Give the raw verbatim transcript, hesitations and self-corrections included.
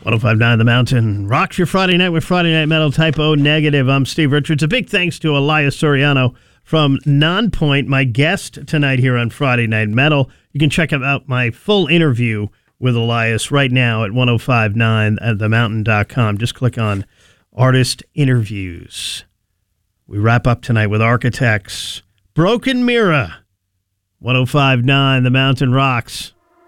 ten fifty-nine The Mountain rocks your Friday night with Friday Night Metal Type O Negative. I'm Steve Richards. A big thanks to Elias Soriano from Nonpoint, my guest tonight here on Friday Night Metal. You can check out my full interview with Elias right now at ten fifty-nine at the mountain dot com. Just click on Artist Interviews. We wrap up tonight with Architects. Broken Mirror. ten fifty-nine The Mountain rocks.